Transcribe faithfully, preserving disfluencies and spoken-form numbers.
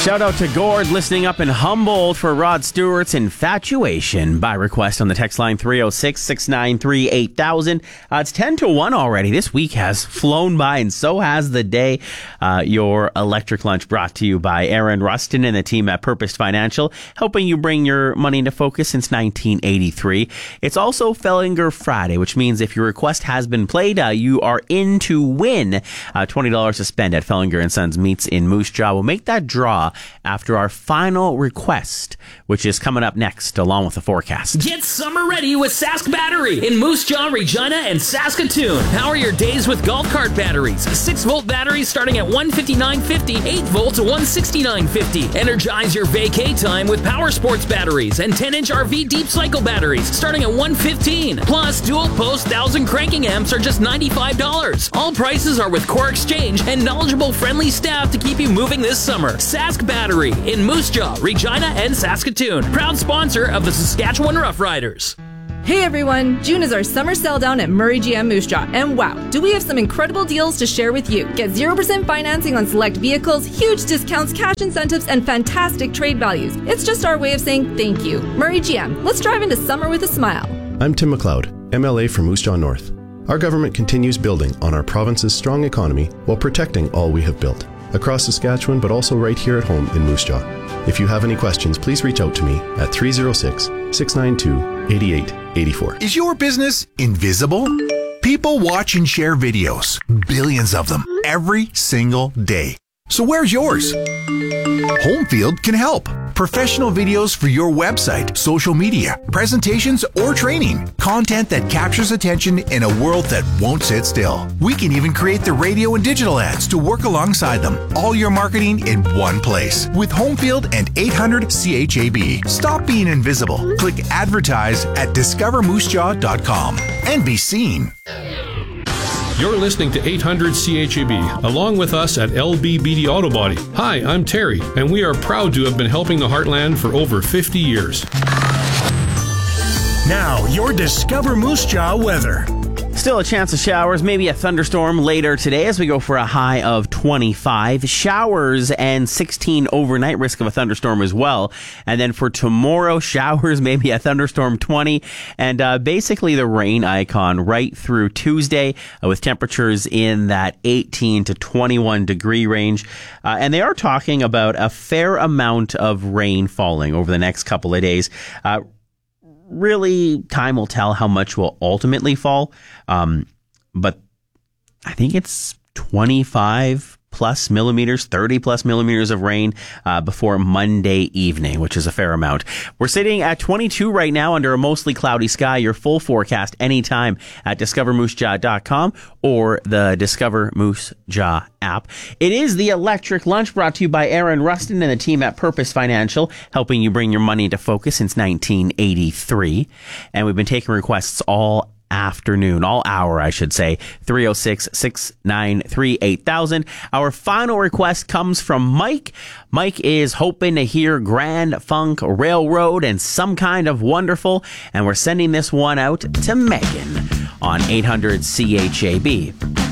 Shout out to Gord listening up in Humboldt for Rod Stewart's Infatuation by request on the text line three oh six, six nine three, eight thousand. Uh, it's ten to one already. This week has flown by and so has the day. Uh, your electric lunch brought to you by Aaron Rustin and the team at Purpose Financial, helping you bring your money into focus since nineteen eighty-three. It's also Fellinger Friday, which means if your request has been played, uh, you are in to win uh, twenty dollars to spend at Fellinger and Sons Meats in Moose Jaw. We'll make that draw after our final request, which is coming up next, along with the forecast. Get summer ready with Sask Battery in Moose Jaw, Regina, and Saskatoon. Power your days with golf cart batteries. six volt batteries starting at one fifty-nine fifty, eight volt to one sixty-nine fifty. Energize your vacay time with Power Sports batteries and ten inch R V deep cycle batteries starting at one fifteen. Plus, dual post one thousand cranking amps are just ninety-five dollars. All prices are with Core Exchange and knowledgeable, friendly staff to keep you moving this summer. Sask Battery in Moose Jaw, Regina, and Saskatoon. Proud sponsor of the Saskatchewan Roughriders. Hey everyone, June is our summer sell down at Murray G M Moose Jaw, and wow, do we have some incredible deals to share with you. Get zero percent financing on select vehicles, huge discounts, cash incentives, and fantastic trade values. It's just our way of saying thank you. Murray G M, let's drive into summer with a smile. I'm Tim McLeod, M L A for Moose Jaw North. Our government continues building on our province's strong economy while protecting all we have built, across Saskatchewan, but also right here at home in Moose Jaw. If you have any questions, please reach out to me at three oh six, six nine two, eight eight eight four. Is your business invisible? People watch and share videos, billions of them, every single day. So where's yours? Homefield can help. Professional videos for your website, social media, presentations, or training. Content that captures attention in a world that won't sit still. We can even create the radio and digital ads to work alongside them. All your marketing in one place. With Homefield and eight hundred C H A B. Stop being invisible. Click advertise at discover moose jaw dot com and be seen. You're listening to eight hundred C H A B, along with us at L B B D Auto Body. Hi, I'm Terry, and we are proud to have been helping the Heartland for over fifty years. Now, your Discover Moose Jaw weather. Still a chance of showers, maybe a thunderstorm later today as we go for a high of twenty-five. Showers and sixteen overnight, risk of a thunderstorm as well. And then for tomorrow, showers, maybe a thunderstorm, twenty. And uh, basically the rain icon right through Tuesday uh, with temperatures in that eighteen to twenty-one degree range. Uh, and they are talking about a fair amount of rain falling over the next couple of days. Uh, Really, time will tell how much will ultimately fall. Um, but I think it's twenty-five plus millimeters, thirty plus millimeters of rain uh, before Monday evening, which is a fair amount. We're sitting at twenty-two right now under a mostly cloudy sky. Your full forecast anytime at discover moose jaw dot com or the Discover Moose Jaw app. It is the Electric Lunch brought to you by Aaron Rustin and the team at Purpose Financial, helping you bring your money into focus since nineteen eighty-three. And we've been taking requests all afternoon, all hour, I should say. three oh six, six nine three, eight thousand. Our final request comes from Mike. Mike is hoping to hear Grand Funk Railroad and Some Kind of Wonderful, and we're sending this one out to Megan on eight hundred C H A B.